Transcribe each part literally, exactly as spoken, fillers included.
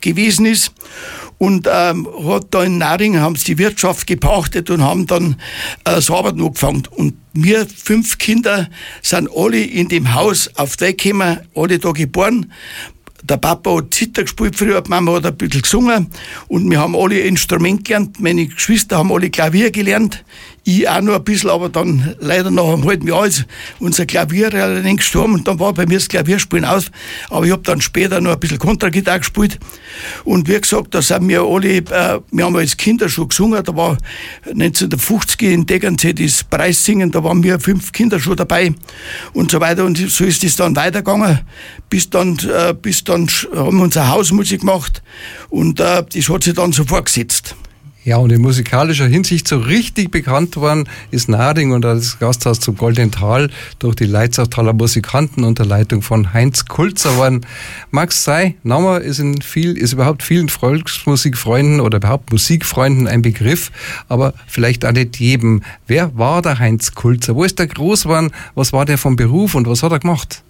gewesen ist. Und ähm, hat da in Naring haben sie die Wirtschaft gepachtet und haben dann äh, das Arbeiten angefangen. Und wir fünf Kinder sind alle in dem Haus auf die Welt gekommen, alle da geboren. Der Papa hat Zither gespielt früher, die Mama hat ein bisschen gesungen und wir haben alle Instrument gelernt. Meine Geschwister haben alle Klavier gelernt, ich auch noch ein bisschen, aber dann leider nach einem halben Jahr ist unser Klavierlehrer gestorben und dann war bei mir das Klavierspielen aus. Aber ich habe dann später noch ein bisschen Kontragitarre gespielt und wie gesagt, da sind wir alle, äh, wir haben als Kinder schon gesungen, da war neunzehnhundertfünfzig in Tegernsee das Preissingen, da waren wir fünf Kinder schon dabei und so weiter und so ist es dann weitergegangen, bis dann, äh, bis dann haben wir unsere Hausmusik gemacht und äh, das hat sich dann so fortgesetzt. Ja, und in musikalischer Hinsicht so richtig bekannt worden ist Naring und das Gasthaus zum Goldenen Tal durch die Leitzachtaler Musikanten unter Leitung von Heinz Kulzer geworden. Max sei Name ist in viel, ist überhaupt vielen Volksmusikfreunden oder überhaupt Musikfreunden ein Begriff, aber vielleicht auch nicht jedem. Wer war der Heinz Kulzer? Wo ist der groß geworden? Was war der vom Beruf und was hat er gemacht?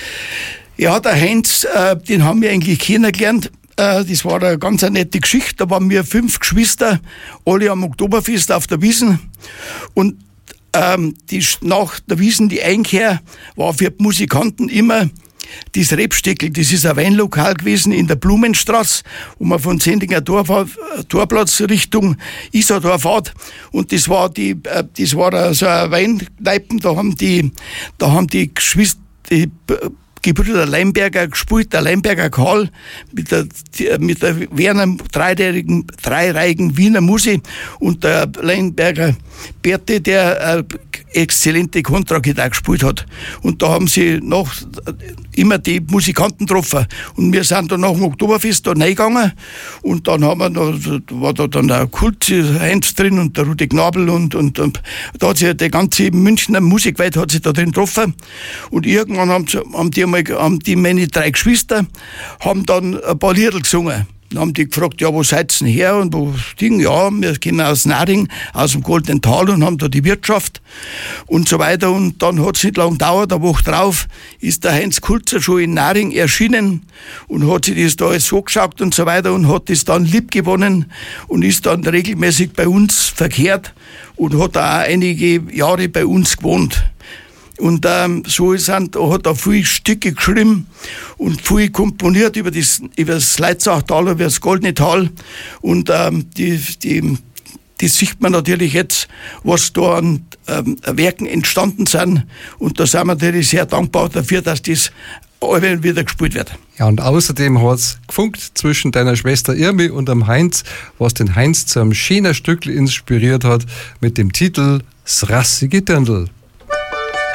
Ja, der Heinz, äh, den haben wir eigentlich kennengelernt. Das war eine ganz eine nette Geschichte. Da waren wir fünf Geschwister, alle am Oktoberfest auf der Wiesn. Und ähm, die, nach der Wiesn, die Einkehr, war für die Musikanten immer das Rebstickel. Das ist ein Weinlokal gewesen in der Blumenstraße, wo man von Sendinger Tor, Torplatz Richtung Isartor fährt. Und das war die, äh, das war so ein Weinkneipen. Da haben die, da haben die Geschwister, die Gebrüder Leimberger gespielt, der Leimberger Karl mit der, mit der Werner dreijährigen, dreireihigen Wiener Musik und der Leimberger Berti, der äh, exzellente Kontragitarre gespielt hat. Und da haben sie noch immer die Musikanten getroffen. Und wir sind dann nach dem Oktoberfest da reingegangen und dann haben wir da, war da dann der Kult Heinz drin und der Rudi Gnabel und, und, und da hat sich die ganze Münchner Musikwelt hat sich da drin getroffen. Und irgendwann haben, sie, haben die einmal, haben die meine drei Geschwister haben dann ein paar Lieder gesungen. Dann haben die gefragt, ja, wo seid ihr denn her? Und wo Ding? Ja, wir kommen aus Naring, aus dem Goldenen Tal und haben da die Wirtschaft und so weiter. Und dann hat es nicht lang gedauert, eine Woche drauf ist der Heinz Kulzer schon in Naring erschienen und hat sich das da alles so geschaut und so weiter und hat das dann lieb gewonnen und ist dann regelmäßig bei uns verkehrt und hat auch einige Jahre bei uns gewohnt. Und ähm, so ist er, hat er viele Stücke geschrieben und viel komponiert über das, über das Leitzachtal, über das Goldene Tal. Und ähm, die, die, das sieht man natürlich jetzt, was da an ähm, Werken entstanden sind. Und da sind wir natürlich sehr dankbar dafür, dass das alle wieder gespielt wird. Ja, und außerdem hat es gefunkt zwischen deiner Schwester Irmi und dem Heinz, was den Heinz zu einem schönen Stückl inspiriert hat mit dem Titel "S rassige Dirndl".